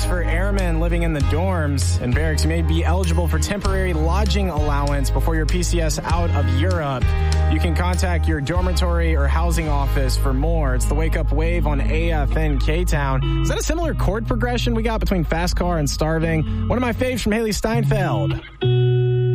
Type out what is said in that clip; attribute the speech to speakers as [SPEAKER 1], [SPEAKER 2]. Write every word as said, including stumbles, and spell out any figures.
[SPEAKER 1] news for airmen living in the dorms and barracks. You may be eligible for temporary lodging allowance before your P C S out of Europe. You can contact your dormitory or housing office for more. It's the Wake Up Wave on A F N K-Town. Is that a similar chord progression we got between Fast Car and Starving? One of my faves from Haley Steinfeld.